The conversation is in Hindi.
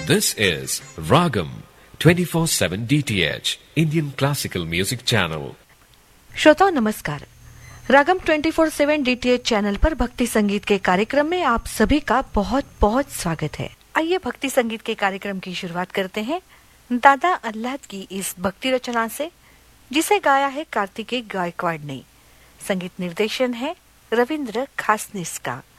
This is Ragam 24/7 DTH Indian Classical Music Channel. श्रोताओं नमस्कार। रागम 24/7 DTH चैनल पर भक्ति संगीत के कार्यक्रम में आप सभी का बहुत बहुत स्वागत है। आइए भक्ति संगीत के कार्यक्रम की शुरुआत करते हैं दादा अल्लाह की इस भक्ति रचना से, जिसे गाया है कार्तिकेय गायकवाड़ ने। संगीत निर्देशन है रविंद्र खासनिस का।